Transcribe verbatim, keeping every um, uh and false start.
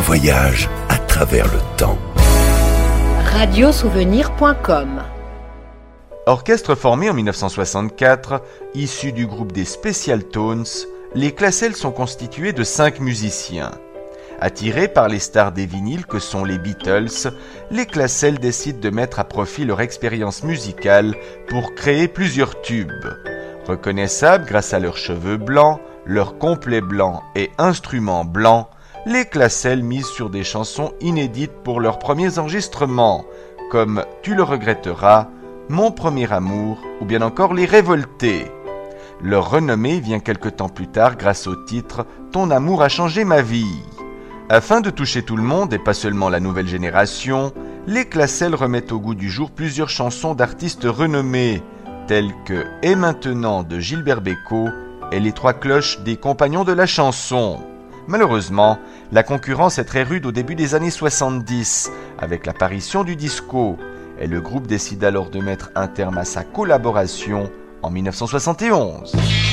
voyage à travers le temps. radio souvenir point com. Orchestre formé en dix-neuf cent soixante-quatre, issu du groupe des Special Tones, les Classels sont constitués de cinq musiciens. Attirés par les stars des vinyles que sont les Beatles, les Classels décident de mettre à profit leur expérience musicale pour créer plusieurs tubes. Reconnaissables grâce à leurs cheveux blancs, leurs complets blancs et instruments blancs, les Classels misent sur des chansons inédites pour leurs premiers enregistrements, comme « Tu le regretteras », « Mon premier amour » ou bien encore « Les Révoltés ». Leur renommée vient quelque temps plus tard grâce au titre « Ton amour a changé ma vie ». Afin de toucher tout le monde et pas seulement la nouvelle génération, les Classels remettent au goût du jour plusieurs chansons d'artistes renommés, telles que « Et maintenant » de Gilbert Bécaud et « Les trois cloches » des Compagnons de la chanson. Malheureusement, la concurrence est très rude au début des années soixante-dix, avec l'apparition du disco, et le groupe décide alors de mettre un terme à sa collaboration en dix-neuf cent soixante et onze.